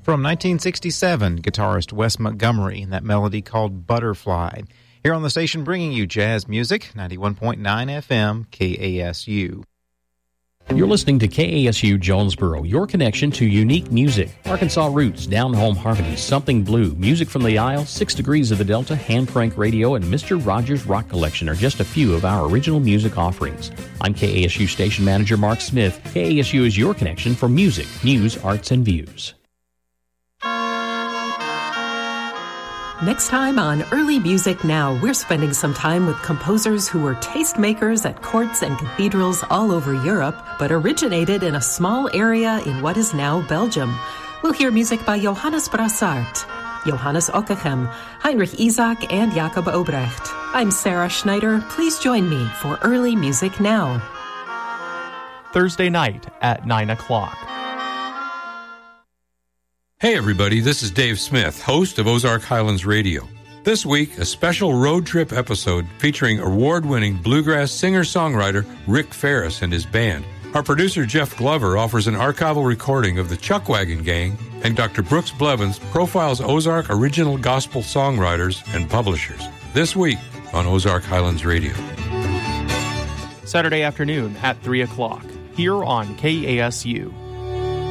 From 1967, guitarist Wes Montgomery and that melody called Butterfly. Here on the station bringing you jazz music, 91.9 FM, KASU. You're listening to KASU Jonesboro, your connection to unique music. Arkansas roots, down-home harmonies, something blue, music from the Isle, 6 Degrees of the Delta, Hand Crank Radio, and Mr. Rogers Rock Collection are just a few of our original music offerings. I'm KASU Station Manager Mark Smith. KASU is your connection for music, news, arts, and views. Next time on Early Music Now, we're spending some time with composers who were tastemakers at courts and cathedrals all over Europe, but originated in a small area in what is now Belgium. We'll hear music by Johannes Brassard, Johannes Ockeghem, Heinrich Isaac, and Jacob Obrecht. I'm Sarah Schneider. Please join me for Early Music Now. Thursday night at 9 o'clock. Hey everybody, this is Dave Smith, host of Ozark Highlands Radio. This week, a special road trip episode featuring award-winning bluegrass singer-songwriter Rick Ferris and his band. Our producer Jeff Glover offers an archival recording of the Chuckwagon Gang, and Dr. Brooks Blevins profiles Ozark original gospel songwriters and publishers. This week on Ozark Highlands Radio. Saturday afternoon at 3 o'clock, here on KASU.